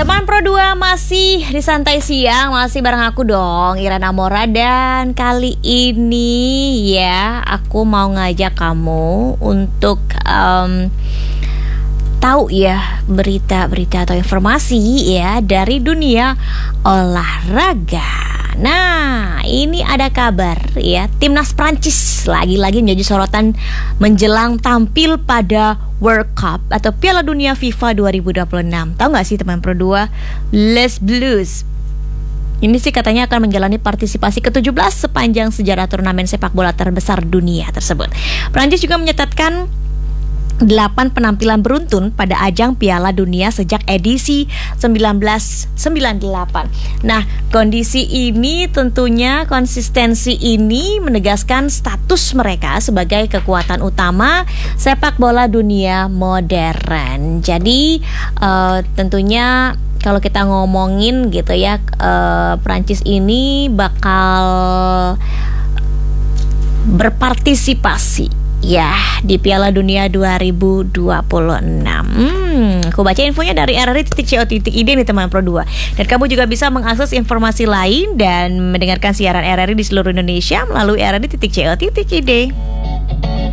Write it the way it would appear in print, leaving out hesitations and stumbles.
Teman Pro 2 masih di Santai Siang, masih bareng aku dong, Irana Mora. Dan kali ini ya, aku mau ngajak kamu untuk tahu ya berita-berita atau informasi ya dari dunia olahraga. Nah, ini ada kabar ya, Timnas Prancis lagi-lagi menjadi sorotan menjelang tampil pada World Cup atau Piala Dunia FIFA 2026. Tahu gak sih teman Pro 2? Les Bleus ini sih katanya akan menjalani partisipasi ke-17 sepanjang sejarah turnamen sepak bola terbesar dunia tersebut. Prancis juga mencatatkan 8 penampilan beruntun pada ajang Piala Dunia sejak edisi 1998. Nah, kondisi ini tentunya, konsistensi ini menegaskan status mereka sebagai kekuatan utama sepak bola dunia modern. Jadi tentunya kalau kita ngomongin gitu ya, Prancis ini bakal berpartisipasi ya di Piala Dunia 2026. Aku baca infonya dari rri.co.id nih teman Pro 2. Dan kamu juga bisa mengakses informasi lain dan mendengarkan siaran RRI di seluruh Indonesia melalui rri.co.id.